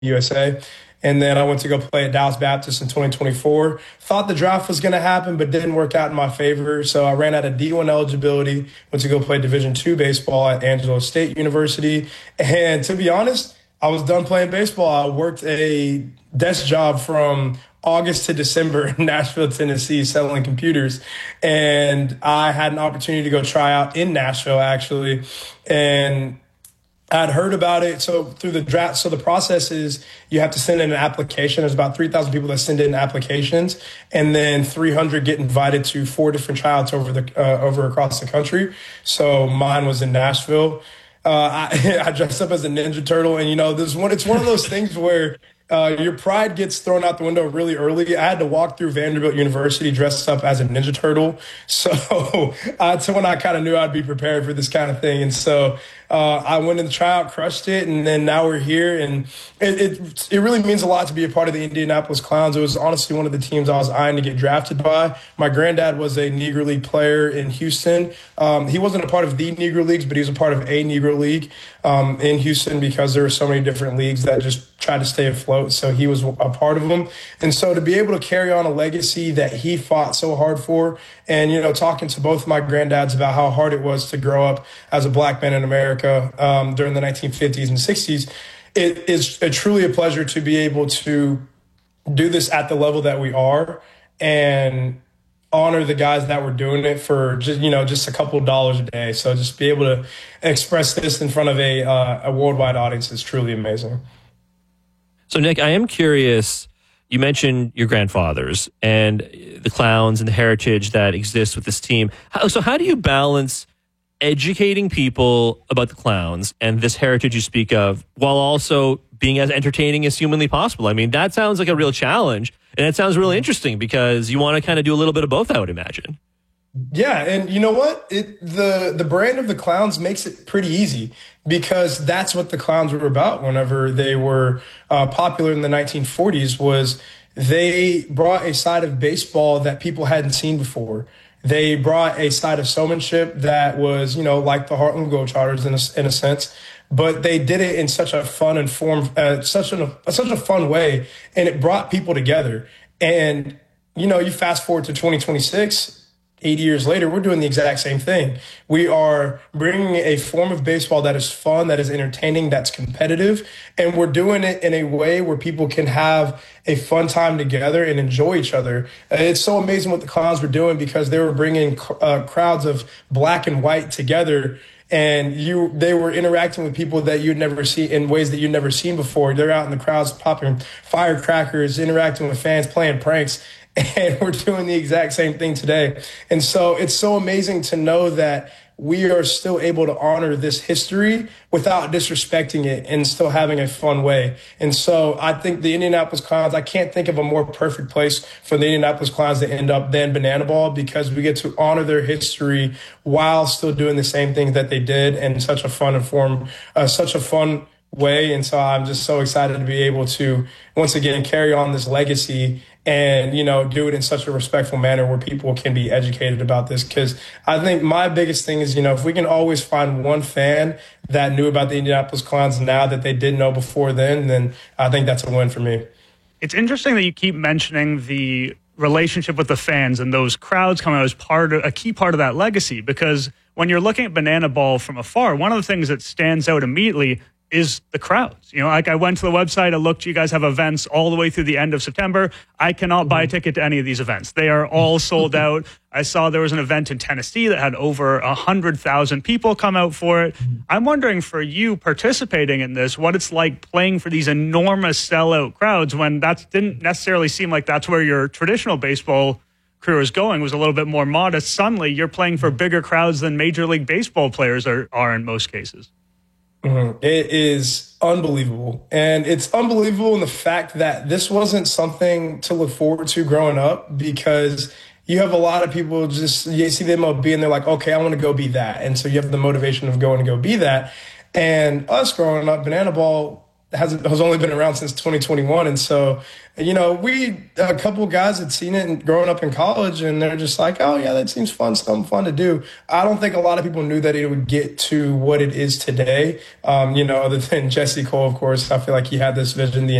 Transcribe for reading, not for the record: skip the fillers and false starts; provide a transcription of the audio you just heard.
USA. And then I went to go play at Dallas Baptist in 2024. Thought the draft was going to happen, but didn't work out in my favor. So I ran out of D1 eligibility, went to go play Division II baseball at Angelo State University. And to be honest, I was done playing baseball. I worked a desk job from August to December in Nashville, Tennessee, selling computers. And I had an opportunity to go try out in Nashville, actually. And I'd heard about it. So through the draft, so the process is you have to send in an application. There's about 3,000 people that send in applications, and then 300 get invited to 4 different tryouts over across the country. So mine was in Nashville. I dressed up as a Ninja Turtle, and it's one of those things where your pride gets thrown out the window really early. I had to walk through Vanderbilt University dressed up as a Ninja Turtle. So that's when I kind of knew I'd be prepared for this kind of thing. And so I went in the tryout, crushed it, and then now we're here. And it really means a lot to be a part of the Indianapolis Clowns. It was honestly one of the teams I was eyeing to get drafted by. My granddad was a Negro League player in Houston. He wasn't a part of the Negro Leagues, but he was a part of a Negro League in Houston because there were so many different leagues that just tried to stay afloat. So he was a part of them. And so to be able to carry on a legacy that he fought so hard for, and, talking to both my granddads about how hard it was to grow up as a black man in America during the 1950s and 60s, it is truly a pleasure to be able to do this at the level that we are and honor the guys that were doing it for just a couple of dollars a day. So just be able to express this in front of a worldwide audience is truly amazing. So, Nick, I am curious. You mentioned your grandfathers and the Clowns and the heritage that exists with this team. How do you balance educating people about the Clowns and this heritage you speak of while also being as entertaining as humanly possible? I mean, that sounds like a real challenge, and it sounds really interesting because you want to kind of do a little bit of both, I would imagine. Yeah, and you know what? The brand of the Clowns makes it pretty easy because that's what the Clowns were about whenever they were popular in the 1940s was they brought a side of baseball that people hadn't seen before. They brought a side of showmanship that was, like the Harlem Globetrotters in a sense, but they did it in such a fun and such a fun way, and it brought people together. And, you fast forward to 2026, 80 years later, we're doing the exact same thing. We are bringing a form of baseball that is fun, that is entertaining, that's competitive, and we're doing it in a way where people can have a fun time together and enjoy each other. It's so amazing what the Clowns were doing because they were bringing crowds of black and white together, and they were interacting with people that you'd never see in ways that you'd never seen before. They're out in the crowds popping firecrackers, interacting with fans, playing pranks. And we're doing the exact same thing today. And so it's so amazing to know that we are still able to honor this history without disrespecting it and still having a fun way. And so I think the Indianapolis Clowns, I can't think of a more perfect place for the Indianapolis Clowns to end up than Banana Ball because we get to honor their history while still doing the same things that they did in such a fun way. And so I'm just so excited to be able to once again carry on this legacy and, do it in such a respectful manner where people can be educated about this. Because I think my biggest thing is, if we can always find one fan that knew about the Indianapolis Clowns now that they didn't know before then I think that's a win for me. It's interesting that you keep mentioning the relationship with the fans and those crowds coming out as a key part of that legacy, because when you're looking at Banana Ball from afar, one of the things that stands out immediately is the crowds. Like I went to the website, I looked, you guys have events all the way through the end of September. I cannot buy a ticket to any of these events. They are all sold out. I saw there was an event in Tennessee that had over 100,000 people come out for it. I'm wondering for you participating in this, what it's like playing for these enormous sellout crowds when that didn't necessarily seem like that's where your traditional baseball career is going. It was a little bit more modest. Suddenly you're playing for bigger crowds than Major League Baseball players are in most cases. Mm-hmm. It is unbelievable. And it's unbelievable in the fact that this wasn't something to look forward to growing up because you have a lot of people you see them up being, they're like, okay, I want to go be that. And so you have the motivation of going to go be that. And us growing up, Banana Ball has only been around since 2021. And so, you know, a couple of guys had seen it and growing up in college, and they're just like, oh yeah, that seems fun, something fun to do. I don't think a lot of people knew that it would get to what it is today. You know, other than Jesse Cole, of course. I feel like he had this vision the